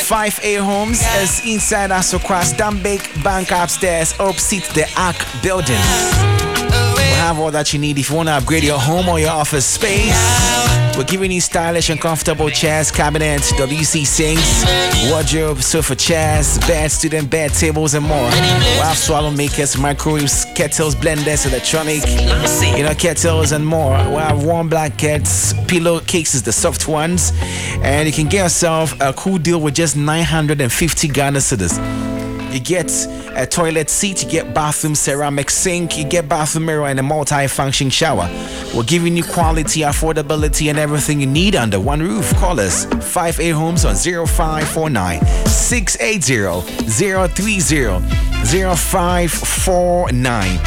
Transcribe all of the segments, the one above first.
5A Homes is inside Asokwa Stanbic Bank upstairs, opposite the Arc building. We have all that you need if you want to upgrade your home or your office space. We're giving you stylish and comfortable chairs, cabinets, WC sinks, wardrobe, sofa chairs, bed, student bed, tables, and more. We have swallow makers, microwaves, kettles, blenders, electronic, kettles, and more. We have warm blankets, pillow cases, the soft ones, and you can get yourself a cool deal with just 950 Ghana cedis. You get a toilet seat, you get bathroom ceramic sink, you get bathroom mirror and a multi-function shower. We're giving you quality, affordability, and everything you need under one roof. Call us 5A Homes on 0549 680 030 0549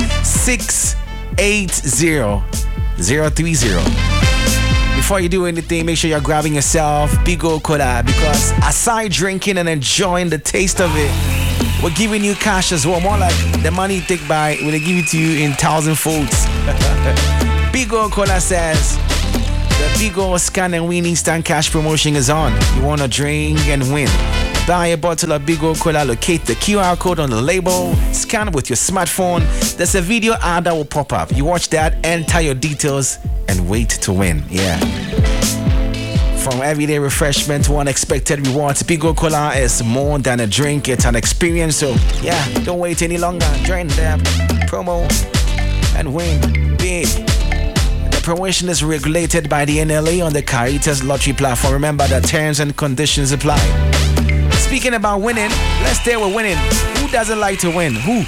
680 030. Before you do anything, make sure you're grabbing yourself Bigo Cola, because aside drinking and enjoying the taste of it, we're giving you cash as well. More like the money you take by, we'll give it to you in 1,000 folds. Bigo Cola says the Bigo Scan and Win Instant Cash promotion is on. You want to drink and win? Buy a bottle of Bigo Cola, locate the QR code on the label, scan with your smartphone. There's a video ad that will pop up. You watch that, enter your details, and wait to win. Yeah. From everyday refreshment to unexpected rewards, Bigo Cola is more than a drink, it's an experience. So, yeah, don't wait any longer. Join the promo and win big. The promotion is regulated by the NLA on the Caritas Lottery platform. Remember that terms and conditions apply. Speaking about winning, let's stay with winning. Who doesn't like to win? Who?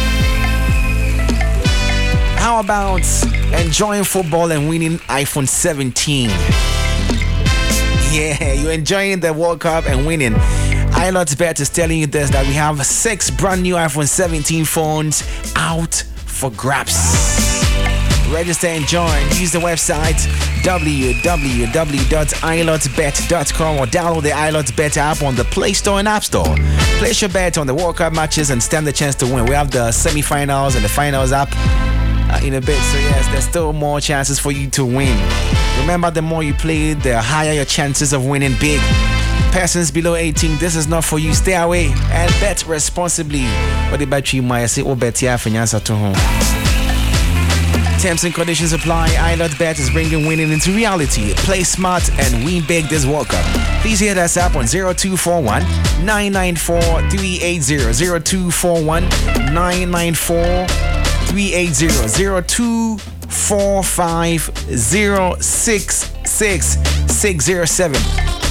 How about enjoying football and winning iPhone 17? Yeah, you're enjoying the World Cup and winning. iLotBet is telling you this, that we have 6 brand new iPhone 17 phones out for grabs. Register and join. Use the website www.ilotbet.com or download the iLotBet app on the Play Store and App Store. Place your bet on the World Cup matches and stand the chance to win. We have the semi-finals and the finals up in a bit, so yes, there's still more chances for you to win. Remember, the more you play, the higher your chances of winning big. Persons below 18, this is not for you. Stay away and bet responsibly. What the battery might say, oh, bet ya finance to home. Terms and conditions apply. iLotBet is bringing winning into reality. Play smart and win big this World Cup. Please hit us up on 0241 994 380 0241 994 380 0245 066 607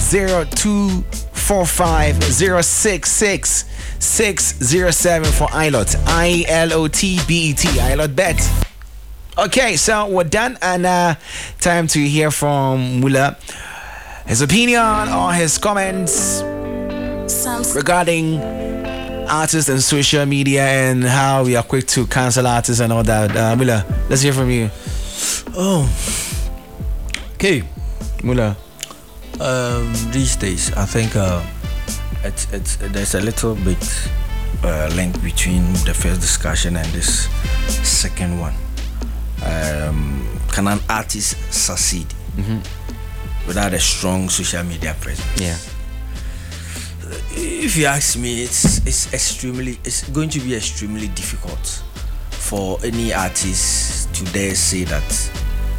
0245 066 607 for iLot. ILOTBET. iLotBet. Okay, so we're done, and time to hear from Mula. His opinion or his comments regarding artists and social media and how we are quick to cancel artists and all that. Mula, let's hear from you. Oh, okay, Mula. These days, I think there's a little bit link between the first discussion and this second one. Can an artist succeed without a strong social media presence? Yeah. If you ask me, it's going to be extremely difficult for any artist to dare say that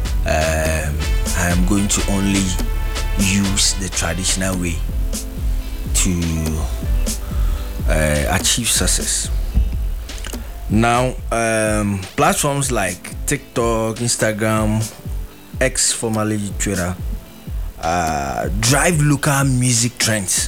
I am going to only use the traditional way to achieve success. Now, platforms like TikTok, Instagram, X, formerly Twitter, drive local music trends.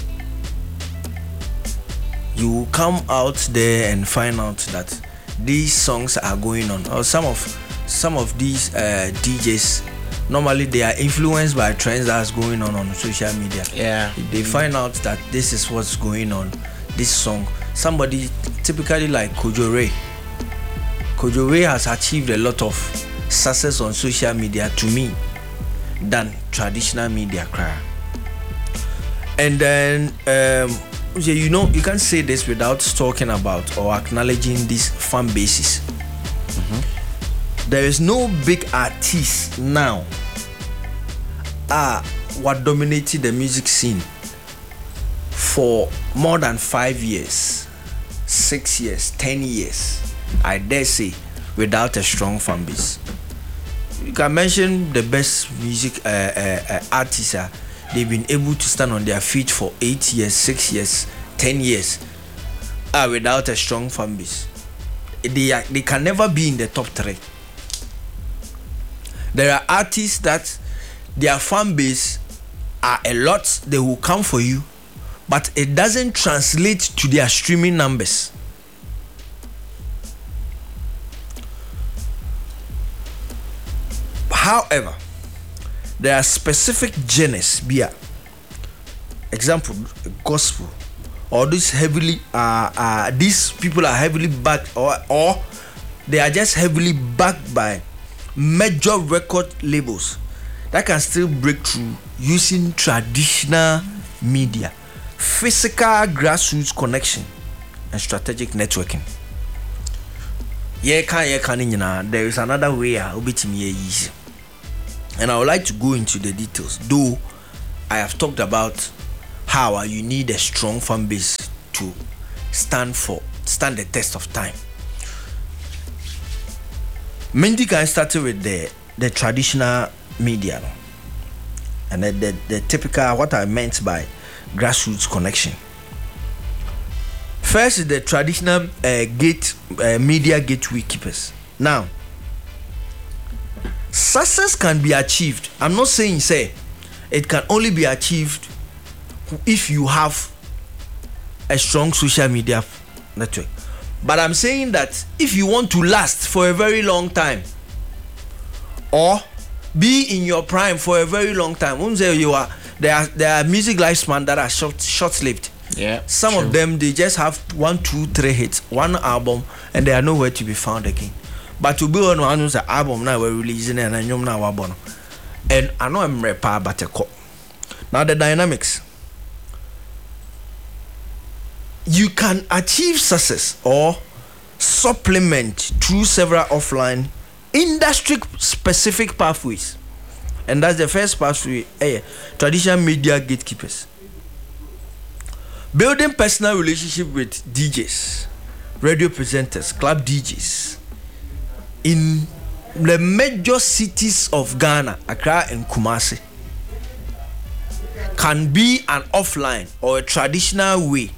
You come out there and find out that these songs are going on, or some of these DJs, normally they are influenced by trends that's going on social media. Yeah. They find out that this is what's going on, this song. Somebody typically like Kojo Ray. Kojo Ray has achieved a lot of success on social media, to me, than traditional media cry. And then you can't say this without talking about or acknowledging these fan bases. There is no big artist now what dominated the music scene for more than 5 years, 6 years, 10 years, I dare say, without a strong fan base. You can mention the best music artists. They've been able to stand on their feet for 8 years, 6 years, 10 years without a strong fan base. They can never be in the top 3. There are artists that their fan base are a lot. They will come for you, but it doesn't translate to their streaming numbers. However, there are specific genres, example, gospel, or these heavily these people are heavily backed, or they are just heavily backed by major record labels that can still break through using traditional media, physical grassroots connection, and strategic networking. There is another way easy. And I would like to go into the details, though I have talked about how you need a strong fan base to stand the test of time. Mainly I started with the traditional media and the typical, what I meant by grassroots connection. First is the traditional media gateway keepers. Now, success can be achieved. I'm not saying it can only be achieved if you have a strong social media network. But I'm saying that if you want to last for a very long time or be in your prime for a very long time, there are music lifespan that are short-lived. Yeah. Some of them, they just have 1, 2, 3 hits, one album, and they are nowhere to be found again. But to be on one album now we're releasing and I know now one. And I know I'm rapper but a cop. Now the dynamics. You can achieve success or supplement through several offline industry specific pathways. And that's the first pathway, traditional media gatekeepers. Building personal relationship with DJs, radio presenters, club DJs in the major cities of Ghana, Accra and Kumasi, can be an offline or a traditional way.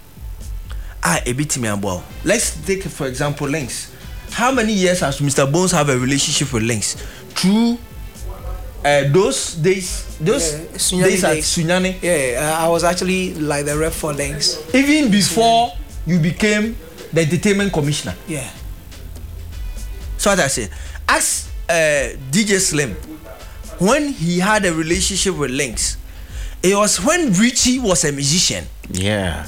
Let's take for example Lynx. How many years has Mr. Bones have a relationship with Lynx? Through those days at Sunyani. Yeah, I was actually like the rep for Lynx. Even before you became the entertainment commissioner. Yeah. So what I said, ask DJ Slim when he had a relationship with Lynx. It was when Richie was a musician. Yeah.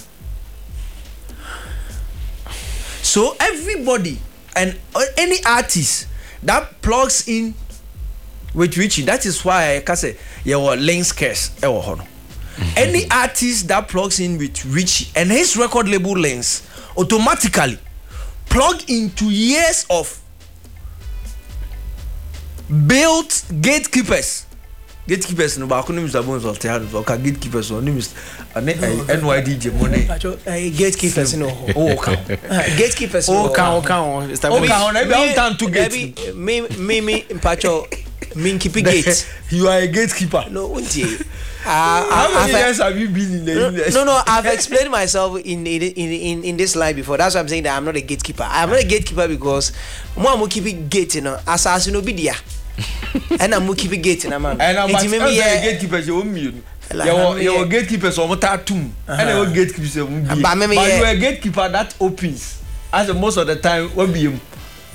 So everybody and any artist that plugs in with Richie, that is why I can say your Lynx curse. Any artist that plugs in with Richie and his record label Lynx automatically plug into years of built gatekeepers. Gatekeepers no ba kono Mr. Bones of Tehad or gatekeepers no Mr. NYDJ money. Gatekeepers no. Gatekeepers no. To gate. Me Pacho mean keep gate. You are a gatekeeper. No, how many years have you been in the industry? No, I've explained myself in this live before. That's why I'm saying that I'm not a gatekeeper. I'm not a gatekeeper because I'm keeping gate, assassin obidia. And I'm keeping gate, and I'm a gatekeeper. Your gatekeepers are tattoo, and your gatekeepers but you are a gatekeeper that opens. As most of the time, what be you?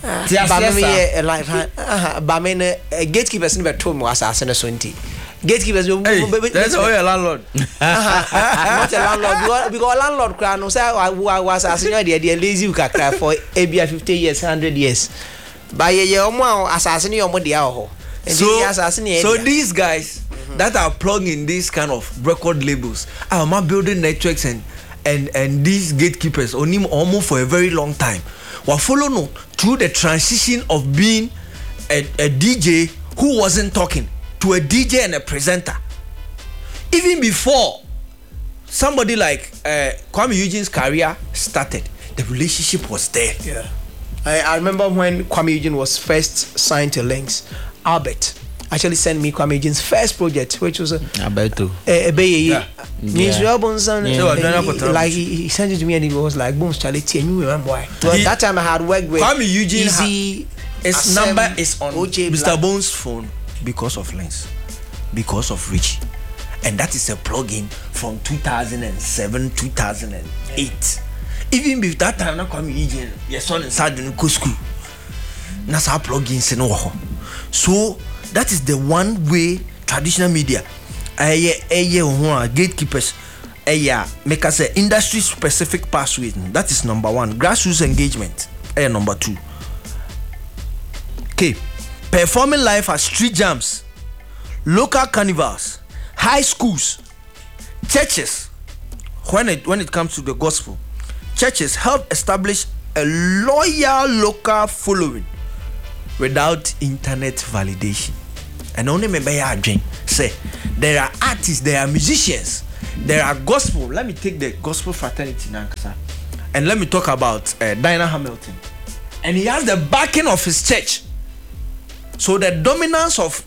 Gatekeepers never told me assassin 20. Gatekeepers, that's all your landlord. Not a landlord because landlord crown no say I was assassin the lazy kakra for maybe 50 years, 100 years. But assassin your money out. So these guys that are plugging these kind of record labels are building networks and these gatekeepers on him almost for a very long time. We're following through the transition of being a DJ who wasn't talking to a DJ and a presenter. Even before somebody like Kwame Eugene's career started, the relationship was there. Yeah. I remember when Kwame Eugene was first signed to Lynx, Albert actually sent me Kwame Eugene's first project, which was Alberto. Like he sent it to me and he was like, boom, Charlie, and you remember why? Well, that time I had worked with Kwame Eugene. Easy. His number is on OJ Mr. Black. Bones' phone because of Lens, because of Richie, and that is a plugin from 2007, 2008. Even with that time, na Kwame Eugene, your son inside the new school. That's our plugins in Oho. So that is the one way traditional media, gatekeepers, make us a industry specific pathway. That is number one. Grassroots engagement, number two. Okay, performing live at street jams, local carnivals, high schools, churches. When it comes to the gospel, churches help establish a loyal local following without internet validation. And only remember again, say there are artists, there are musicians, there are gospel. Let me take the gospel fraternity now, and let me talk about Dinah Hamilton. And he has the backing of his church. So the dominance of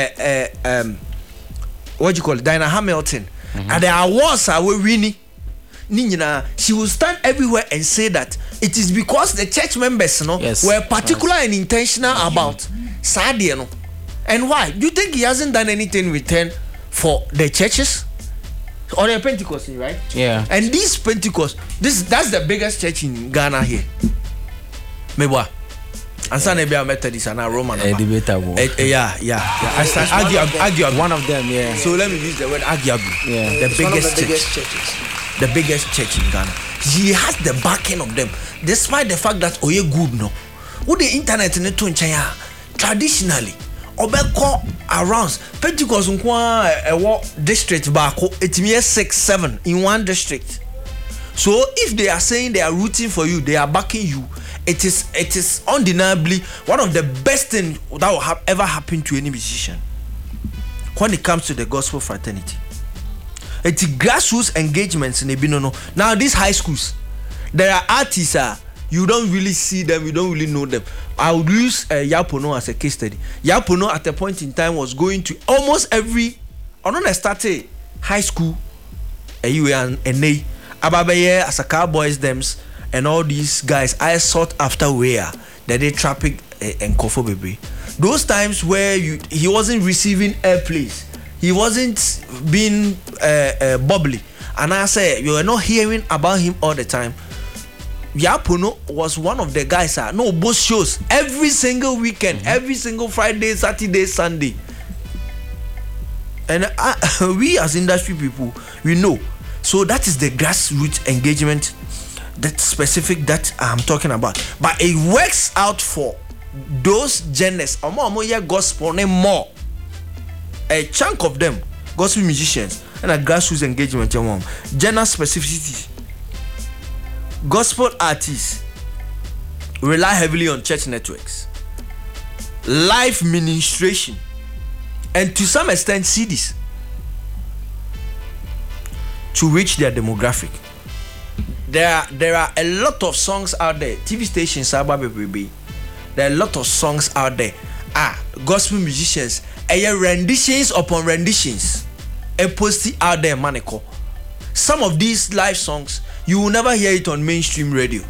what you call it, Dinah Hamilton, and the awards are we winning. She will stand everywhere and say that it is because the church members, were particular and intentional about Sadia, And why? Do you think he hasn't done anything in return for the churches or the Pentecost, right? Yeah. And this Pentecost, that's the biggest church in Ghana here. Mebwa. And San Ebia Methodist and Roman. Debatable. Yeah. I stand argue one of them, yeah. So let me use the word arguable. Yeah. The biggest churches. The biggest church in Ghana. He has the backing of them, despite the fact that Oye good no. With the internet in the China, traditionally, Obeko around Pentecost district back, it means 6-7 in one district. So if they are saying they are rooting for you, they are backing you, it is undeniably one of the best things that will have ever happened to any musician when it comes to the gospel fraternity. It's grassroots engagements in Ebinono. Now these high schools, there are artists you don't really see them, you don't really know them. I would use Yapono as a case study. Yapono at a point in time was going to almost every started high school and Ababaye as a Cowboys Dems and all these guys I sought after where that they traffic and Kofo Baby. Those times where he wasn't receiving airplays. He wasn't being bubbly. And I say, you are not hearing about him all the time. Yapono was one of the guys, both shows every single weekend, every single Friday, Saturday, Sunday. And we as industry people, we know. So that is the grassroots engagement, that specific that I'm talking about. But it works out for those genres. Gospel more. A chunk of them, gospel musicians, and a grassroots engagement. Genre specificity. Gospel artists rely heavily on church networks, live ministration, and to some extent CDs to reach their demographic. There are a lot of songs out there. TV stations, there are a lot of songs out there. Gospel musicians. Renditions upon renditions, a posty out there, manico. Some of these live songs you will never hear it on mainstream radio.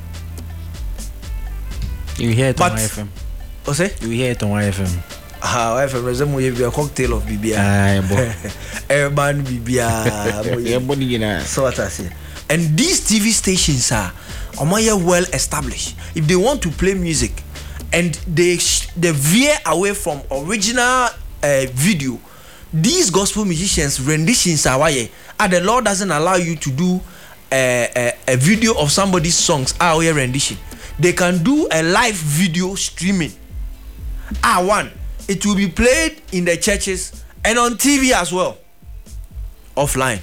You hear it on YFM. What's that? You hear it on YFM. YFM resembles a cocktail of BBA. Urban BBA. So what I say. And these TV stations are well established. If they want to play music, and they veer away from original video, these gospel musicians renditions are why the Lord doesn't allow you to do a video of somebody's songs rendition. They can do a live video streaming. It will be played in the churches and on TV as well, offline.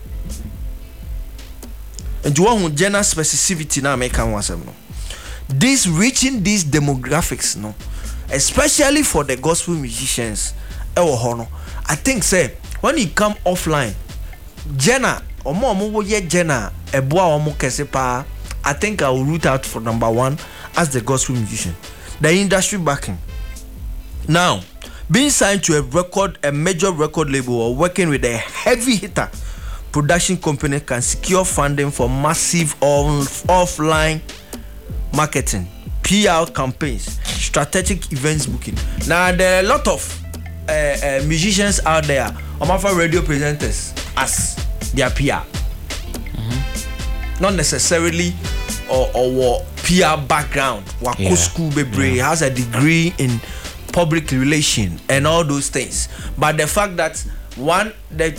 And you want gender specificity now make one no. This reaching these demographics, especially for the gospel musicians, I think say when you come offline, Jenna omo wo ye jena eboa omo kese pa. I think I will root out for number 1 as the gospel musician. The industry backing. Now, being signed to a major record label or working with a heavy hitter production company can secure funding for massive offline marketing, PR campaigns, strategic events booking. Now, there are a lot of musicians out there, offer radio presenters as their PR. Not necessarily or PR background. Wako school bebre has a degree in public relation and all those things. But the fact that one the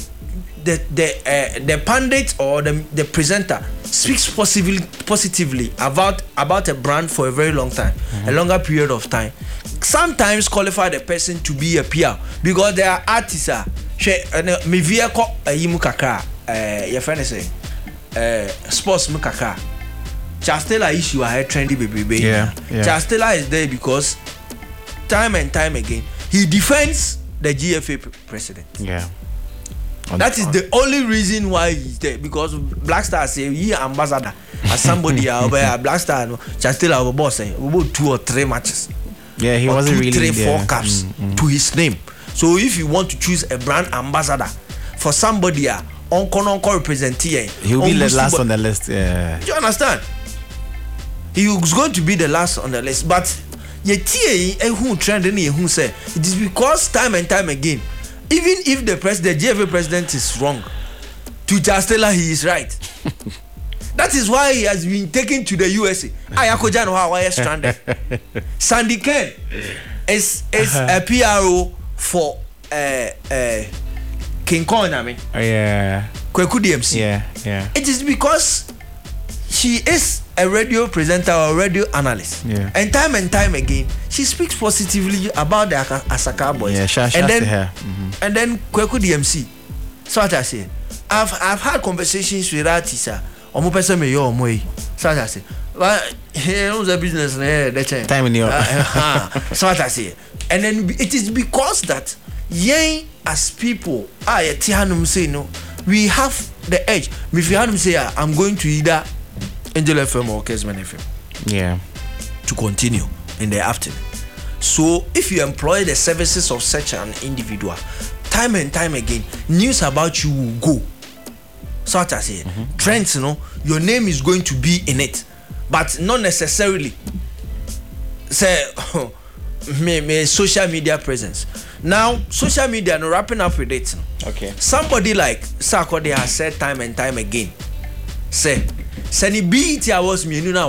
pundit or the presenter speaks positively about a brand for a very long time, a longer period of time, sometimes qualify the person to be a PR because they are artists. Me vehicle yimu kakra your friend say sports mukaka. Chastela issue I trendy baby. Yeah. Chastela is there because time and time again he defends the GFA president. Yeah. That is the only reason why he's there, because Black Star say he ambassador as somebody Black Star no Chastela our boss say we about 2 or 3 matches. Yeah, he or wasn't 2, really 3, 4 caps to his name. So if you want to choose a brand ambassador for somebody on represent here, he will be the last on the list. Yeah. Do you understand? He was going to be the last on the list, but who trend who say it is because time and time again, even if the GFA president is wrong, to Chastela he is right. That is why he has been taken to the USA. Ayakoja no how stranded. Sandy Ken is a PRO for King Kong, I mean. Yeah. Kweku DMC. Yeah. It is because she is a radio presenter or radio analyst. Yeah. And time again, she speaks positively about the Asaka boys. Yeah, shout and to then, her. And then Kweku DMC. So what I say, I've had conversations with artists. Omo person me yo omo. So what I say, well, here is a business. Time in your. So what I say, and then it is because that as people, say no, we have the edge. If you had say, I'm going to either Angel FM or Kesman FM. Yeah. To continue in the afternoon. So if you employ the services of such an individual, time and time again, news about you will go. So what I say, trends, your name is going to be in it, but not necessarily say me social media presence. Now, social media, no wrapping up with it. Okay. Somebody like Sarkodie has said time and time again, say, Sani BET Awards me